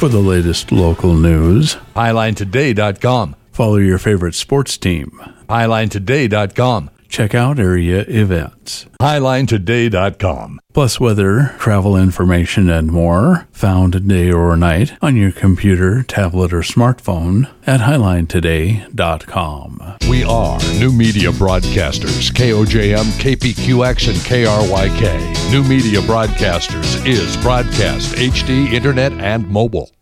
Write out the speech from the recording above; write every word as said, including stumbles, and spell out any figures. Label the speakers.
Speaker 1: For the latest local news,
Speaker 2: highline today dot com.
Speaker 1: Follow your favorite sports team,
Speaker 2: highline today dot com.
Speaker 1: Check out area events,
Speaker 2: highline today dot com.
Speaker 1: Plus weather, travel information, and more, found day or night on your computer, tablet, or smartphone at highline today dot com.
Speaker 2: We are New Media Broadcasters, K O J M, K P Q X, and K R Y K. New Media Broadcasters is broadcast, H D, internet, and mobile.